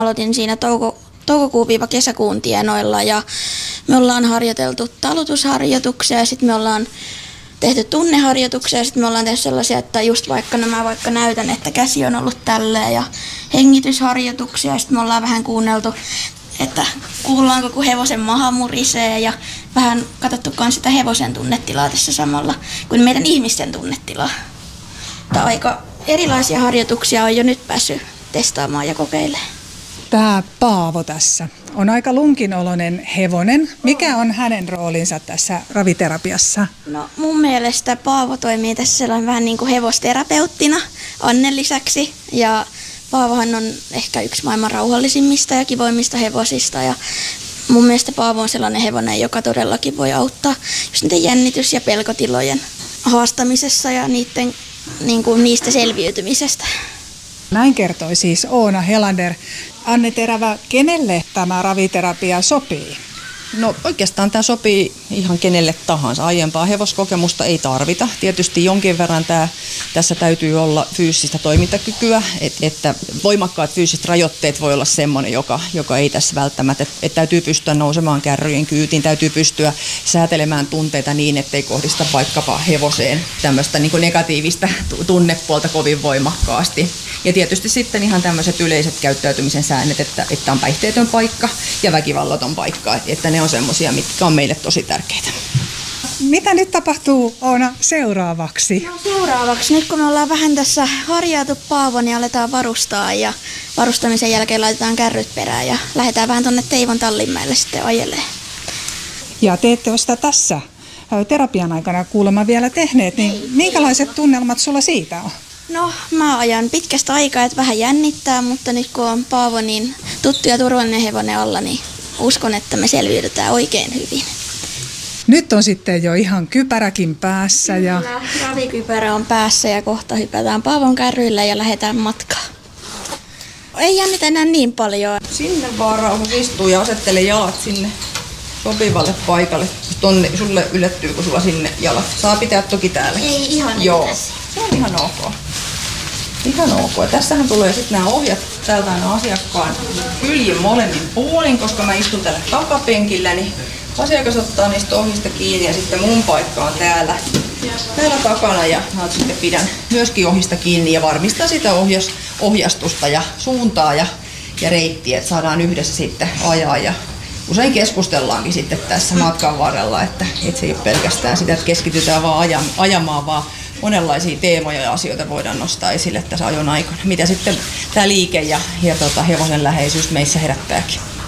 Aloitin siinä toukokuun-kesäkuun tienoilla ja me ollaan harjoiteltu talutusharjoituksia ja sitten me ollaan tehty tunneharjoituksia ja sitten me ollaan tehty sellaisia, että just vaikka näytän, että käsi on ollut tälleen ja hengitysharjoituksia ja sitten me ollaan vähän kuunneltu, että kuullaanko kun hevosen maha murisee ja vähän katsottu myös sitä hevosen tunnetilaa tässä samalla kuin meidän ihmisten tunnetilaa. Mutta aika erilaisia harjoituksia on jo nyt päässyt testaamaan ja kokeilemaan. Tämä Paavo tässä on aika lunkinoloinen hevonen. Mikä on hänen roolinsa tässä raviterapiassa? No mun mielestä Paavo toimii tässä sellainen vähän niin kuin hevosterapeuttina Annen lisäksi. Ja Paavohan on ehkä yksi maailman rauhallisimmista ja kivoimmista hevosista. Ja mun mielestä Paavo on sellainen hevonen, joka todellakin voi auttaa just niiden jännitys- ja pelkotilojen haastamisessa ja niistä selviytymisestä. Näin kertoi siis Oona Helander. Anne Terävä, kenelle tämä raviterapia sopii? No oikeastaan tämä sopii ihan kenelle tahansa. Aiempaa hevoskokemusta ei tarvita. Tietysti jonkin verran tässä täytyy olla fyysistä toimintakykyä, että voimakkaat fyysiset rajoitteet voi olla semmoinen, joka ei tässä välttämättä, että täytyy pystyä nousemaan kärryjen kyytiin, täytyy pystyä säätelemään tunteita niin, ettei kohdista vaikkapa hevoseen tämmöistä niin kuin negatiivista tunnepuolta kovin voimakkaasti. Ja tietysti sitten ihan tämmöiset yleiset käyttäytymisen säännöt, että on päihteetön paikka ja väkivallaton paikka, että ne on semmoisia, mitkä on meille tosi tärkeitä. Mitä nyt tapahtuu, Oona, seuraavaksi? No, seuraavaksi, nyt kun me ollaan vähän tässä harjailtu Paavo, niin aletaan varustaa ja varustamisen jälkeen laitetaan kärryt perään ja lähdetään vähän tuonne Teivon Tallinmäelle sitten ajelemaan. Ja te ette ole sitä tässä terapian aikana kuulemma vielä tehneet, niin minkälaiset tunnelmat sulla siitä on? No, mä ajan pitkästä aikaa, että vähän jännittää, mutta nyt kun on Paavo niin tuttu ja turvallinen hevonen alla, niin uskon, että me selviydytään oikein hyvin. Nyt on sitten jo ihan kypäräkin päässä. Kyllä, ravikypärä on päässä ja kohta hypätään Paavon kärryillä ja lähdetään matkaan. Ei jännitä enää niin paljon. Sinne vaan rauhassa istuu ja asettele jalat sinne sopivalle paikalle. Sulle yllättyy, kun sulla sinne jalat. Saa pitää toki täällä. Ei ihan. Joo, se on ihan ok. Ihan ok. Ja tässähän tulee sitten nämä ohjat täältä aina asiakkaan kyljin molemmin puolin, koska mä istun tällä takapenkillä, niin asiakas ottaa niistä ohjista kiinni ja sitten mun paikka on täällä takana ja mä sitten pidän myöskin ohjista kiinni ja varmistan sitä ohjastusta ja suuntaa ja reittiä, että saadaan yhdessä sitten ajaa ja usein keskustellaankin sitten tässä matkan varrella, että se ei ole pelkästään sitä, että keskitytään vaan ajamaan, vaan monenlaisia teemoja ja asioita voidaan nostaa esille tässä ajon aikana, mitä sitten tämä liike ja hevosen läheisyys meissä herättääkin.